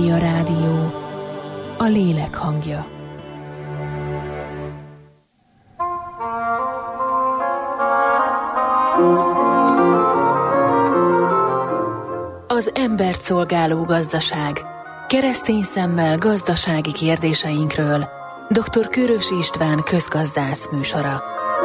Mária Rádió, a lélek hangja. Az embert szolgáló gazdaság. Keresztény szemmel gazdasági kérdéseinkről. Dr. Kőrösi István közgazdász műsora.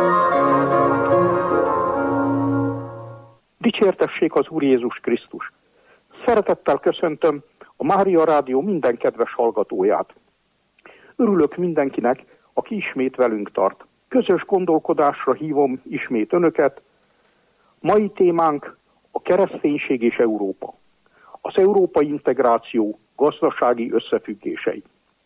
Dicsértessék az Úr Jézus Krisztus! Szeretettel köszöntöm a Mária Rádió minden kedves hallgatóját. Örülök mindenkinek, aki ismét velünk tart. Közös gondolkodásra hívom ismét önöket. Mai témánk a kereszténység és Európa. Az európai integráció gazdasági összefüggései.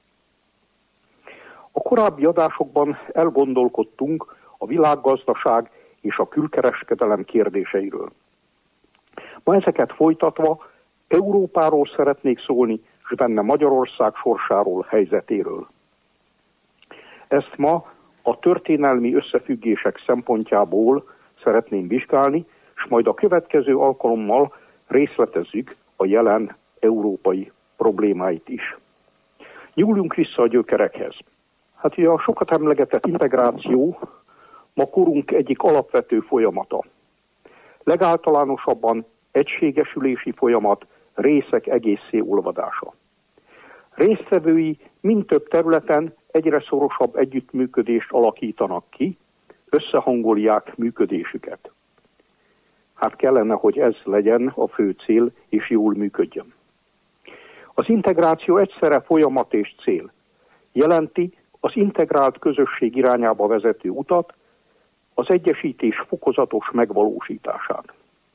A korábbi adásokban elgondolkodtunk a világgazdaság és a külkereskedelem kérdéseiről. Ma ezeket folytatva Európáról szeretnék szólni, és benne Magyarország sorsáról, helyzetéről. Ezt ma a történelmi összefüggések szempontjából szeretném vizsgálni, és majd a következő alkalommal részletezzük a jelen európai problémáit is. Nyúljunk vissza a gyökerekhez. Hát ugye a sokat emlegetett integráció ma korunk egyik alapvető folyamata. Legáltalánosabban egységesülési folyamat, részek egészé olvadása. Résztvevői mind több területen egyre szorosabb együttműködést alakítanak ki, összehangolják működésüket. Hát kellene, hogy ez legyen a fő cél, és jól működjön. Az integráció egyszerre folyamat és cél. Jelenti az integrált közösség irányába vezető utat, az egyesítés fokozatos megvalósítását.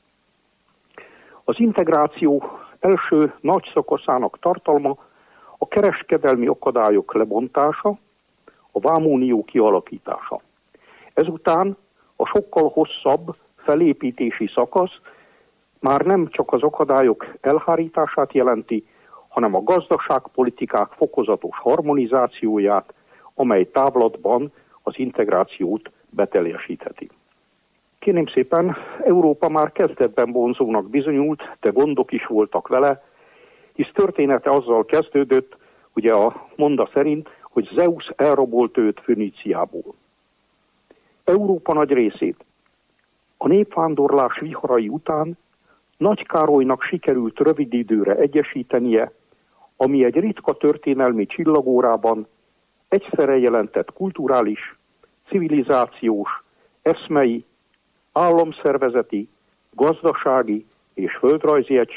Az integráció első nagy szakaszának tartalma a kereskedelmi akadályok lebontása, a vámunió kialakítása. Ezután a sokkal hosszabb felépítési szakasz már nem csak az akadályok elhárítását jelenti, hanem a gazdaságpolitikák fokozatos harmonizációját, amely távlatban az integrációt beteljesítheti. Kérném szépen, Európa már kezdetben vonzónak bizonyult, de gondok is voltak vele, hisz története azzal kezdődött, ugye a monda szerint, hogy Zeus elrabolt őt Föníciából. Európa nagy részét a népvándorlás viharai után Nagy Károlynak sikerült rövid időre egyesítenie, ami egy ritka történelmi csillagórában egyszerre jelentett kulturális, civilizációs, eszmei, államszervezeti, gazdasági és földrajzi